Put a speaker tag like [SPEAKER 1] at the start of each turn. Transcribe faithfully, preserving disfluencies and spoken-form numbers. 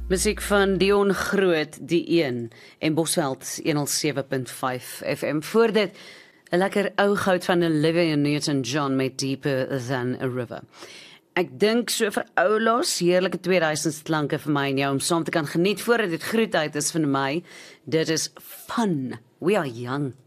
[SPEAKER 1] Musiek van Dion Groot, die een, en Bosveld honderd sewe punt vyf F M. Voor dit, 'n lekker ou goud van Olivia Newton-John met Deeper Than a River. Ek dink so vir oulaas, heerlike tweeduisends klanke vir my en jou om saam te kan geniet voordat dit groetheid is vir my. Dit is fun. We are young.